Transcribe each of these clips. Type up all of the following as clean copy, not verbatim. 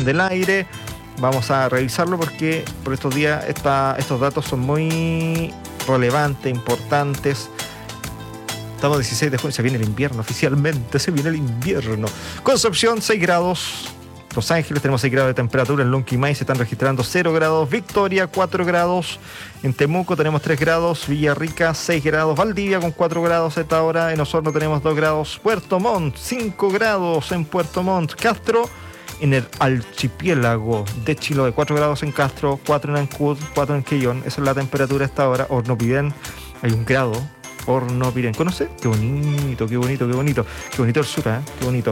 del aire. Vamos a revisarlo porque por estos días estos datos son muy relevantes, importantes. Estamos 16 de junio, se viene el invierno oficialmente, se viene el invierno. Concepción, 6 grados. Los Ángeles, tenemos 6 grados de temperatura. En Lonquimay se están registrando 0 grados. Victoria, 4 grados. En Temuco tenemos 3 grados. Villarrica, 6 grados. Valdivia con 4 grados a esta hora. En Osorno tenemos 2 grados. Puerto Montt, 5 grados en Puerto Montt. Castro, en el archipiélago de Chiloé, 4 grados en Castro, 4 en Ancud, 4 en Quellón. Esa es la temperatura a esta hora. Hornopirén, hay 1 grado. Hornopirén, ¿conoce? Qué bonito, qué bonito, qué bonito. Qué bonito el sur, qué bonito.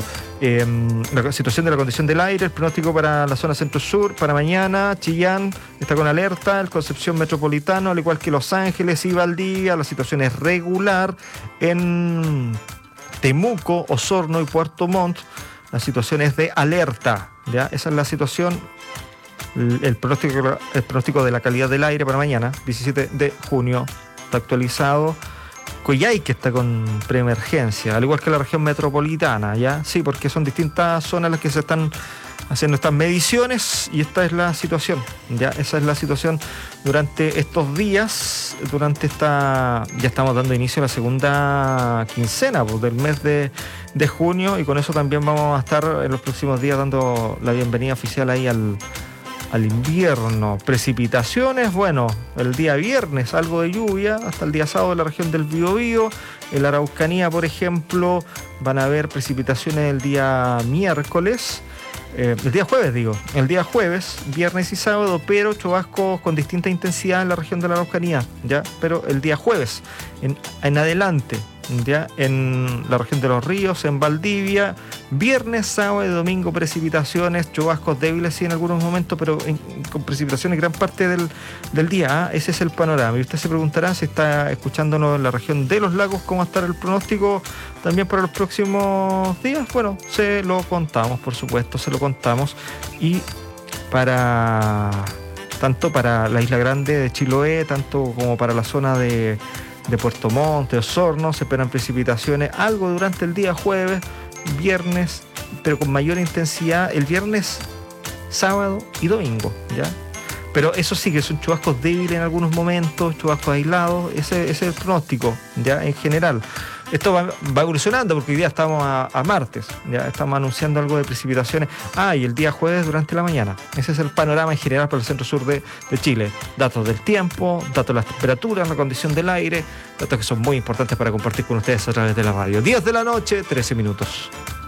La situación de la condición del aire, el pronóstico para la zona centro-sur, para mañana, Chillán está con alerta, el Concepción Metropolitano, al igual que Los Ángeles y Valdivia, la situación es regular. En Temuco, Osorno y Puerto Montt, la situación es de alerta, ¿ya? Esa es la situación, el pronóstico de la calidad del aire para mañana, 17 de junio, está actualizado. Coyhaique está con preemergencia, al igual que la región metropolitana, ¿ya? Sí, porque son distintas zonas las que se están haciendo estas mediciones y esta es la situación, ¿ya? Esa es la situación durante estos días, ya estamos dando inicio a la segunda quincena pues, del mes de junio y con eso también vamos a estar en los próximos días dando la bienvenida oficial ahí al invierno. Precipitaciones, bueno, el día viernes algo de lluvia, hasta el día sábado en la región del Biobío, en la Araucanía, por ejemplo, van a haber precipitaciones el día miércoles, el día jueves, viernes y sábado, pero chubascos con distinta intensidad en la región de la Araucanía, ¿ya? Pero el día jueves, en adelante, ¿ya? En la región de Los Ríos, en Valdivia, viernes, sábado y domingo precipitaciones, chubascos débiles sí en algunos momentos, pero con precipitaciones gran parte del día, Ese es el panorama. Y usted se preguntará si está escuchándonos en la región de Los Lagos, cómo va a estar el pronóstico también para los próximos días. Bueno, se lo contamos, por supuesto, y tanto para la Isla Grande de Chiloé, tanto como para la zona de Puerto Montt, de Osorno, se esperan precipitaciones, algo durante el día jueves, viernes, pero con mayor intensidad el viernes, sábado y domingo, ¿ya? Pero eso sí que son chubascos débiles en algunos momentos, chubascos aislados, ese es el pronóstico, ¿ya? En general. Esto va evolucionando porque hoy día estamos a martes, ya estamos anunciando algo de precipitaciones. Y el día jueves durante la mañana. Ese es el panorama en general para el centro-sur de Chile. Datos del tiempo, datos de las temperaturas, la condición del aire, datos que son muy importantes para compartir con ustedes a través de la radio. 10 de la noche, 13 minutos.